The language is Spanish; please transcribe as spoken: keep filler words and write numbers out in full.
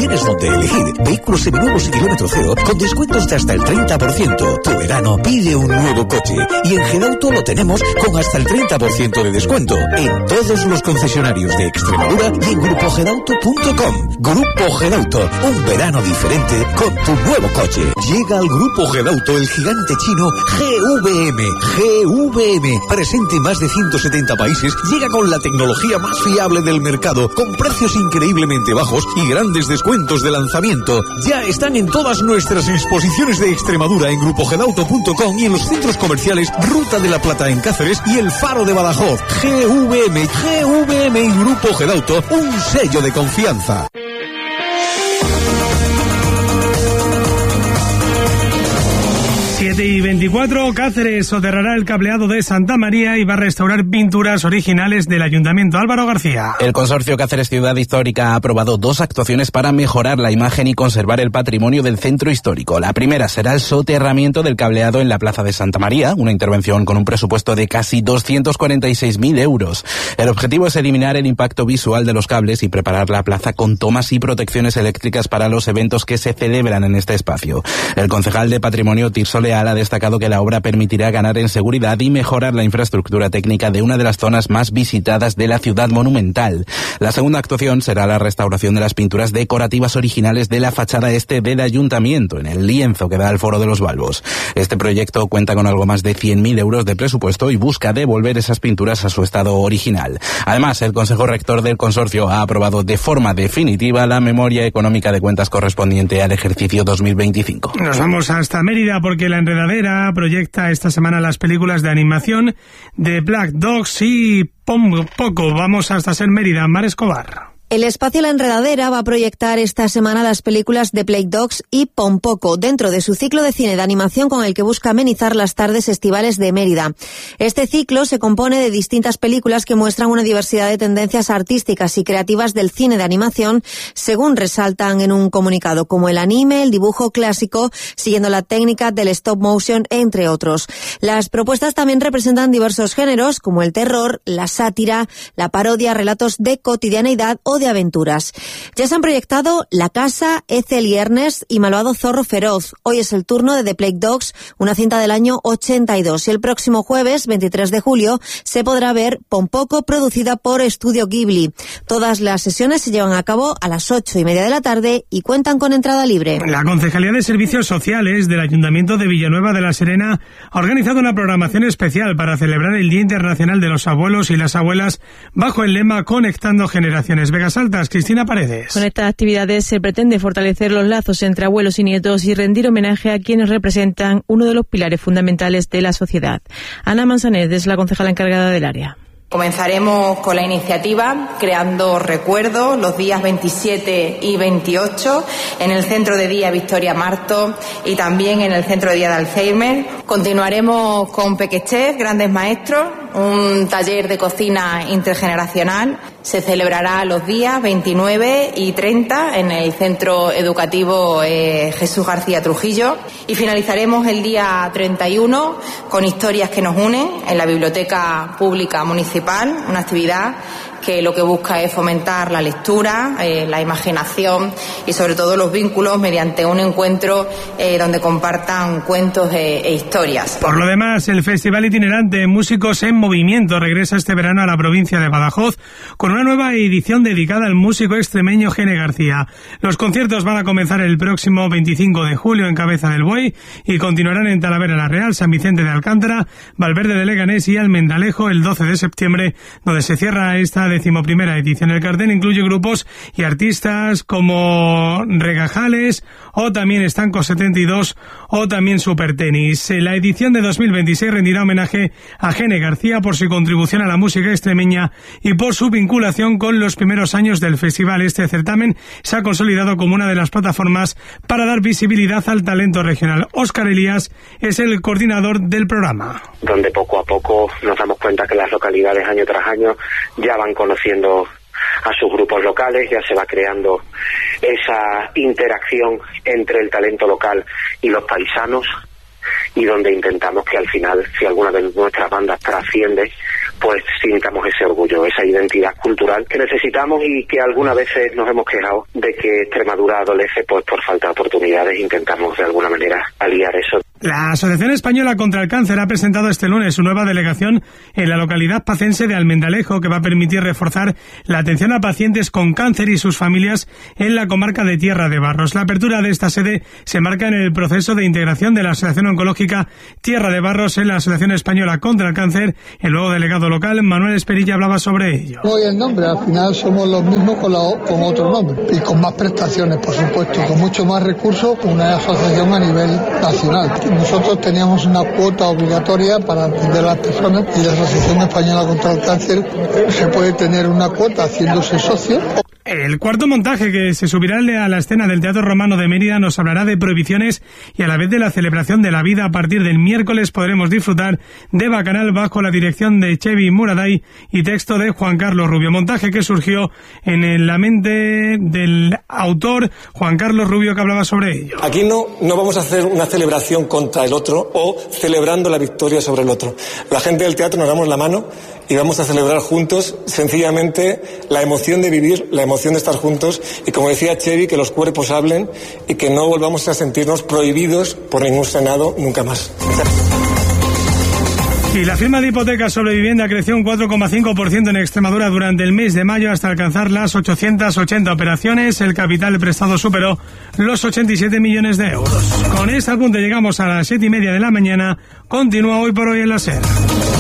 tienes donde elegir. Vehículos seminuevos y kilómetro cero con descuentos de hasta el treinta por ciento. Tu verano pide un nuevo coche. Y en Gedauto lo tenemos con hasta el treinta por ciento de descuento en todos los concesionarios de Extremadura y en grupo gedauto punto com. Grupo Gedauto, un verano diferente con tu nuevo coche. Llega al Grupo Gedauto el gigante chino G V M. G V M, presente en más de ciento setenta países, llega con la tecnología más fiable del mercado, con precios increíblemente bajos y grandes descuentos de lanzamiento. Ya están en todas nuestras exposiciones de Extremadura en grupo gedauto punto com y en los centros comerciales Ruta de la Plata en Cáceres y El Faro de Badajoz. G V M, G V M y Grupo Gedauto, un sello de confianza. siete y veinticuatro, Cáceres soterrará el cableado de Santa María y va a restaurar pinturas originales del Ayuntamiento. Álvaro García. El Consorcio Cáceres Ciudad Histórica ha aprobado dos actuaciones para mejorar la imagen y conservar el patrimonio del centro histórico. La primera será el soterramiento del cableado en la Plaza de Santa María, una intervención con un presupuesto de casi doscientos cuarenta y seis mil euros. El objetivo es eliminar el impacto visual de los cables y preparar la plaza con tomas y protecciones eléctricas para los eventos que se celebran en este espacio. El concejal de Patrimonio, Tirso Leal, ha destacado que la obra permitirá ganar en seguridad y mejorar la infraestructura técnica de una de las zonas más visitadas de la ciudad monumental. La segunda actuación será la restauración de las pinturas decorativas originales de la fachada este del Ayuntamiento, en el lienzo que da al Foro de los Balbos. Este proyecto cuenta con algo más de cien mil euros de presupuesto y busca devolver esas pinturas a su estado original. Además, el Consejo Rector del Consorcio ha aprobado de forma definitiva la memoria económica de cuentas correspondiente al ejercicio dos mil veinticinco. Nos vamos hasta Mérida porque la Enredadera proyecta esta semana las películas de animación de Black Dogs y Pom Poco. Vamos hasta ser Mérida. Mar Escobar. El espacio La Enredadera va a proyectar esta semana las películas de Play Dogs y Pompoco dentro de su ciclo de cine de animación con el que busca amenizar las tardes estivales de Mérida. Este ciclo se compone de distintas películas que muestran una diversidad de tendencias artísticas y creativas del cine de animación, según resaltan en un comunicado, como el anime, el dibujo clásico, siguiendo la técnica del stop motion, entre otros. Las propuestas también representan diversos géneros, como el terror, la sátira, la parodia, relatos de cotidianeidad o de aventuras. Ya se han proyectado La Casa, Ethel y Ernest y Malvado Zorro Feroz. Hoy es el turno de The Plague Dogs, una cinta del año ochenta y dos. Y el próximo jueves, veintitrés de julio, se podrá ver Pompoco, producida por Estudio Ghibli. Todas las sesiones se llevan a cabo a las ocho y media de la tarde y cuentan con entrada libre. La Concejalía de Servicios Sociales del Ayuntamiento de Villanueva de la Serena ha organizado una programación especial para celebrar el Día Internacional de los Abuelos y las Abuelas bajo el lema Conectando Generaciones. Vegas Altas, Cristina Paredes. Con estas actividades se pretende fortalecer los lazos entre abuelos y nietos y rendir homenaje a quienes representan uno de los pilares fundamentales de la sociedad. Ana Manzanet es la concejala encargada del área. Comenzaremos con la iniciativa creando recuerdos los días veintisiete y veintiocho en el Centro de Día Victoria Marto y también en el Centro de Día de Alzheimer. Continuaremos con Pequechef, Grandes Maestros, un taller de cocina intergeneracional. Se celebrará los días veintinueve y treinta en el Centro Educativo eh, Jesús García Trujillo. Y finalizaremos el día treinta y uno con Historias que nos unen en la Biblioteca Pública Municipal, una actividad que lo que busca es fomentar la lectura, eh, la imaginación y sobre todo los vínculos mediante un encuentro eh, donde compartan cuentos e, e historias. Por lo demás, el Festival Itinerante Músicos en Movimiento regresa este verano a la provincia de Badajoz con una nueva edición dedicada al músico extremeño Gene García. Los conciertos van a comenzar el próximo veinticinco de julio en Cabeza del Buey y continuarán en Talavera la Real, San Vicente de Alcántara, Valverde de Leganés y Almendalejo el doce de septiembre, donde se cierra esta decimoprimera edición. El cartel incluye grupos y artistas como Regajales o también Estanco setenta y dos o también Supertenis. La edición de dos mil veintiséis rendirá homenaje a Gene García por su contribución a la música extremeña y por su vinculación con los primeros años del festival. Este certamen se ha consolidado como una de las plataformas para dar visibilidad al talento regional. Óscar Elías es el coordinador del programa. Donde poco a poco nos damos cuenta que las localidades año tras año ya van conociendo a sus grupos locales, ya se va creando esa interacción entre el talento local y los paisanos, y donde intentamos que al final, si alguna de nuestras bandas trasciende, pues sintamos ese orgullo, esa identidad cultural que necesitamos y que algunas veces nos hemos quejado de que Extremadura adolece pues por falta de oportunidades. Intentamos de alguna manera aliar eso. La Asociación Española contra el Cáncer ha presentado este lunes su nueva delegación en la localidad pacense de Almendalejo, que va a permitir reforzar la atención a pacientes con cáncer y sus familias en la comarca de Tierra de Barros. La apertura de esta sede se marca en el proceso de integración de la Asociación Oncológica Tierra de Barros en la Asociación Española contra el Cáncer. El nuevo delegado local, Manuel Esperilla, hablaba sobre ello. No hay el nombre, al final somos los mismos con, la, con otro nombre y con más prestaciones, por supuesto, con mucho más recursos, una asociación a nivel nacional. Nosotros teníamos una cuota obligatoria para atender a las personas y la Asociación Española contra el Cáncer se puede tener una cuota haciéndose socio. El cuarto montaje que se subirá a la escena del Teatro Romano de Mérida nos hablará de prohibiciones y a la vez de la celebración de la vida. A partir del miércoles podremos disfrutar de Bacanal bajo la dirección de Chevy Muraday y texto de Juan Carlos Rubio. Montaje que surgió en la mente del autor Juan Carlos Rubio, que hablaba sobre ello. Aquí no, no vamos a hacer una celebración contra el otro o celebrando la victoria sobre el otro. La gente del teatro nos damos la mano y vamos a celebrar juntos sencillamente la emoción de vivir, la emoción de estar juntos y, como decía Chevy, que los cuerpos hablen y que no volvamos a sentirnos prohibidos por ningún senado nunca más. Y la firma de hipotecas sobre vivienda creció un cuatro coma cinco por ciento en Extremadura durante el mes de mayo hasta alcanzar las ochocientas ochenta operaciones. El capital prestado superó los ochenta y siete millones de euros. Con este apunte llegamos a las siete y media de la mañana. Continúa Hoy por Hoy en la SER.